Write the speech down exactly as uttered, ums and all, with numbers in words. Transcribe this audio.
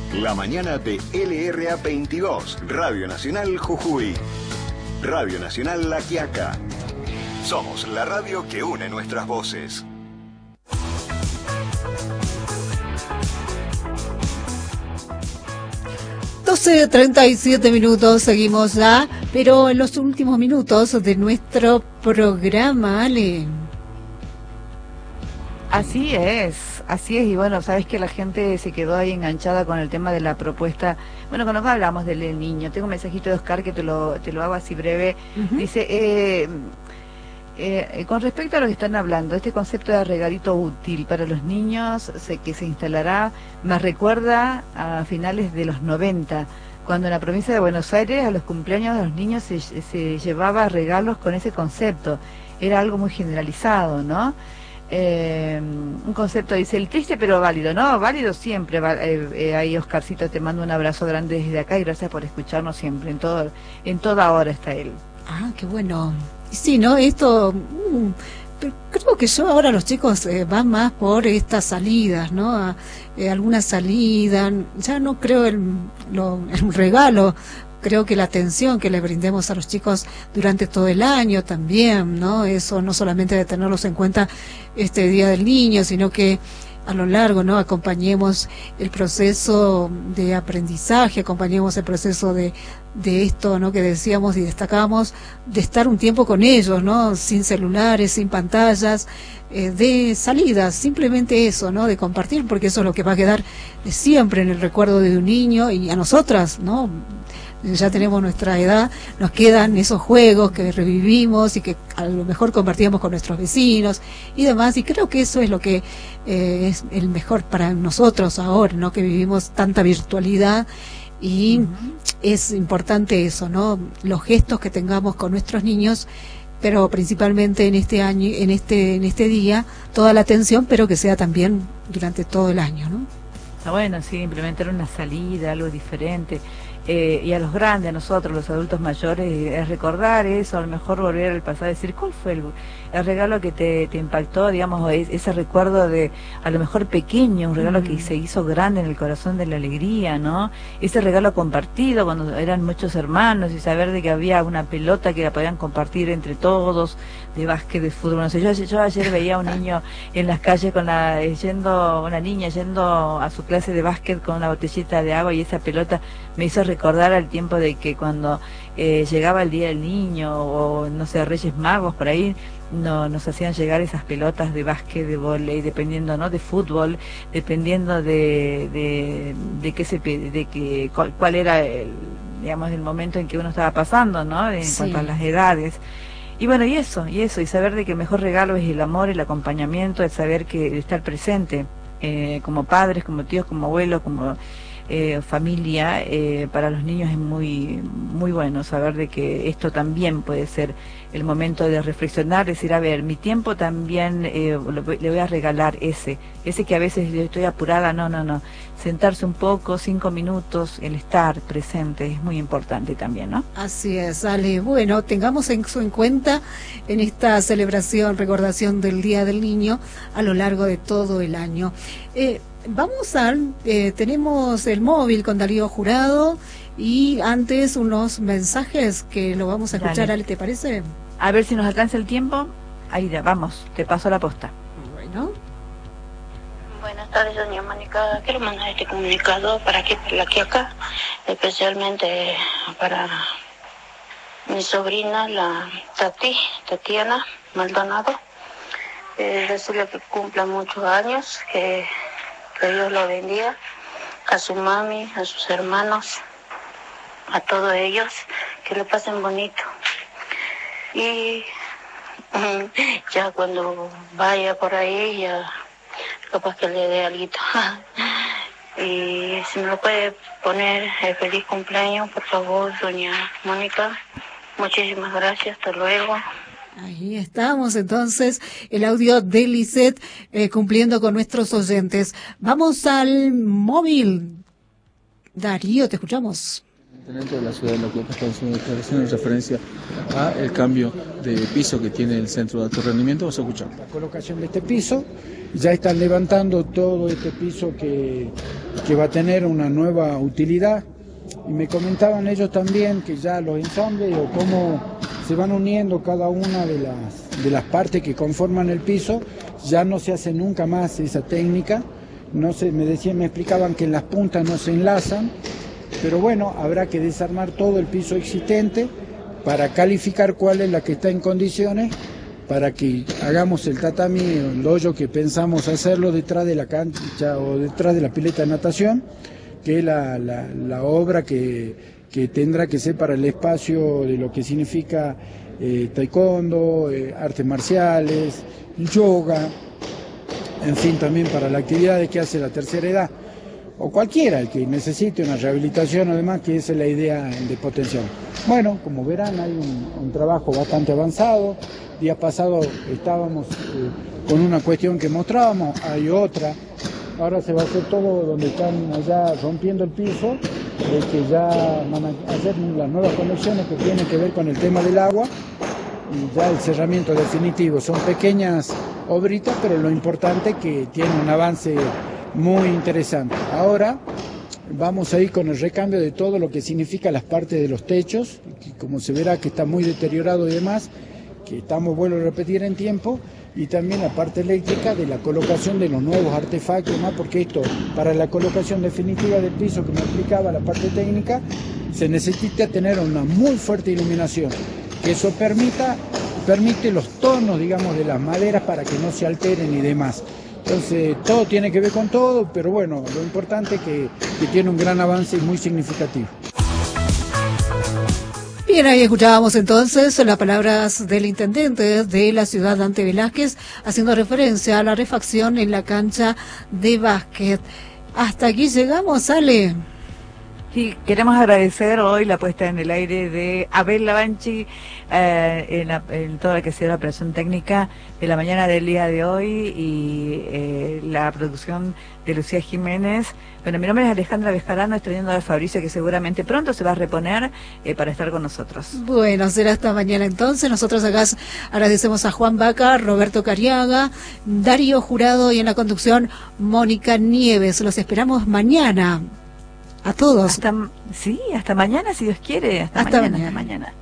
La mañana de L R A veintidós, Radio Nacional Jujuy. Radio Nacional La Quiaca. Somos la radio que une nuestras voces. doce treinta y siete minutos, seguimos ya, pero en los últimos minutos de nuestro programa, Ale. Así es, así es, y bueno, sabes que la gente se quedó ahí enganchada con el tema de la propuesta. Bueno, cuando hablamos del niño, tengo un mensajito de Oscar que te lo, te lo hago así breve. Uh-huh. Dice, eh, eh, con respecto a lo que están hablando, este concepto de regalito útil para los niños se, que se instalará, me recuerda a finales de los noventa, cuando en la provincia de Buenos Aires a los cumpleaños de los niños se, se llevaba regalos con ese concepto. Era algo muy generalizado, ¿no? Eh, un concepto, dice, el triste pero válido, ¿no? Válido siempre. Eh, eh, ahí, Oscarcito, te mando un abrazo grande desde acá y gracias por escucharnos siempre, en todo, en toda hora está él. Ah, qué bueno. Sí, ¿no? Esto, mmm, pero creo que yo ahora los chicos eh, van más por estas salidas, ¿no? A, eh, alguna salida, ya no creo el, lo, el regalo. Creo que la atención que le brindemos a los chicos durante todo el año también, ¿no? Eso no solamente de tenerlos en cuenta este Día del Niño, sino que a lo largo, ¿no? Acompañemos el proceso de aprendizaje, acompañemos el proceso de, de esto, ¿no? Que decíamos y destacamos, de estar un tiempo con ellos, ¿no? Sin celulares, sin pantallas, eh, de salidas, simplemente eso, ¿no? De compartir, porque eso es lo que va a quedar siempre en el recuerdo de un niño y a nosotras, ¿no? Ya tenemos nuestra edad, nos quedan esos juegos que revivimos y que a lo mejor compartíamos con nuestros vecinos y demás, y creo que eso es lo que eh, es el mejor para nosotros ahora, ¿no? Que vivimos tanta virtualidad y uh-huh. Es importante eso, ¿no? Los gestos que tengamos con nuestros niños, pero principalmente en este año, en este, en este día, toda la atención, pero que sea también durante todo el año, ¿no? Está bueno, sí, implementar una salida, algo diferente. Eh, y a los grandes, a nosotros, los adultos mayores, es recordar eso, a lo mejor volver al pasado, decir, ¿cuál fue el, el regalo que te, te impactó, digamos, ese recuerdo de, a lo mejor pequeño, un regalo mm. que se hizo grande en el corazón de la alegría, ¿no? Ese regalo compartido cuando eran muchos hermanos y saber de que había una pelota que la podían compartir entre todos, de básquet, de fútbol, no sé, yo, yo ayer veía a un niño en las calles con la, yendo, una niña yendo a su clase de básquet con una botellita de agua y esa pelota me hizo recordar al tiempo de que cuando eh, llegaba el Día del Niño o no sé, Reyes Magos por ahí, no nos hacían llegar esas pelotas de básquet, de vóley, dependiendo, ¿no? De fútbol, dependiendo de de, de qué se de que cuál, cuál era el, digamos, el momento en que uno estaba pasando, ¿no? En sí. cuanto a las edades. Y bueno, y eso, y eso, y saber de que el mejor regalo es el amor, el acompañamiento, el saber que estar presente, eh, como padres, como tíos, como abuelos, como Eh, familia, eh, para los niños es muy muy bueno saber de que esto también puede ser el momento de reflexionar, decir, a ver, mi tiempo también eh, lo, le voy a regalar ese, ese que a veces estoy apurada, no, no, no, sentarse un poco, cinco minutos, el estar presente es muy importante también, ¿no? Así es, Ale. Bueno, tengamos eso en cuenta en esta celebración, recordación del Día del Niño a lo largo de todo el año. Eh, Vamos a, eh, tenemos el móvil con Darío Jurado y antes unos mensajes que lo vamos a escuchar, Dale. Ale, ¿te parece? A ver si nos alcanza el tiempo. Ahí ya, vamos, te paso la posta. Bueno. Buenas tardes, doña Mónica. Quiero mandar este comunicado para aquí, para la Quiaca, especialmente para mi sobrina, la Tati, Tatiana Maldonado. Eh, decirle que cumpla muchos años, que que Dios lo bendiga, a su mami, a sus hermanos, a todos ellos, que le pasen bonito. Y ya cuando vaya por ahí, ya capaz que le dé algo. Y si me lo puede poner el feliz cumpleaños, por favor, doña Mónica. Muchísimas gracias, hasta luego. Ahí estamos, entonces, el audio de Lisette eh, cumpliendo con nuestros oyentes. Vamos al móvil. Darío, te escuchamos. Dentro de la ciudad de La Quiaca está haciendo declaración en referencia a el cambio de piso que tiene el centro de alto rendimiento. Vamos a escuchar. La colocación de este piso, ya están levantando todo este piso que que va a tener una nueva utilidad. Y me comentaban ellos también que ya los ensambles o cómo se van uniendo cada una de las, de las partes que conforman el piso, ya no se hace nunca más esa técnica. No se, me decían, me explicaban que en las puntas no se enlazan, pero bueno, habrá que desarmar todo el piso existente para calificar cuál es la que está en condiciones para que hagamos el tatami, el hoyo que pensamos hacerlo detrás de la cancha o detrás de la pileta de natación, que es la, la, la obra que, que tendrá que ser para el espacio de lo que significa eh, taekwondo, eh, artes marciales, yoga, en fin, también para las actividades que hace la tercera edad, o cualquiera, el que necesite una rehabilitación, además, que esa es la idea de potenciar. Bueno, como verán, hay un, un trabajo bastante avanzado. Día pasado estábamos eh, con una cuestión que mostrábamos, hay otra. Ahora se va a hacer todo donde están allá rompiendo el piso, eh, que ya van a hacer las nuevas conexiones que tienen que ver con el tema del agua y ya el cerramiento definitivo. Son pequeñas obritas, pero lo importante es que tiene un avance muy interesante. Ahora vamos a ir con el recambio de todo lo que significa las partes de los techos, que como se verá que está muy deteriorado y demás, que estamos, vuelvo a repetir, en tiempo, y también la parte eléctrica de la colocación de los nuevos artefactos, ¿no? Porque esto, para la colocación definitiva del piso, que me explicaba la parte técnica, se necesita tener una muy fuerte iluminación, que eso permita, permite los tonos, digamos, de las maderas para que no se alteren y demás. Entonces, todo tiene que ver con todo, pero bueno, lo importante es que, que tiene un gran avance y muy significativo. Bien, ahí escuchábamos entonces las palabras del intendente de la ciudad, Dante Velázquez, haciendo referencia a la refacción en la cancha de básquet. Hasta aquí llegamos, Ale. Sí, queremos agradecer hoy la puesta en el aire de Abel Lavanchi eh, en, la, en toda la que sea la operación técnica de la mañana del día de hoy y eh, la producción de Lucía Jiménez. Bueno, mi nombre es Alejandra Bejarano, extrañando a Fabricio, que seguramente pronto se va a reponer eh, para estar con nosotros. Bueno, será hasta mañana entonces. Nosotros acá agradecemos a Juan Vaca, Roberto Cariaga, Darío Jurado y en la conducción Mónica Nieves. Los esperamos mañana. A todos. Hasta, sí, hasta mañana, si Dios quiere. Hasta, hasta mañana, mañana. Hasta mañana.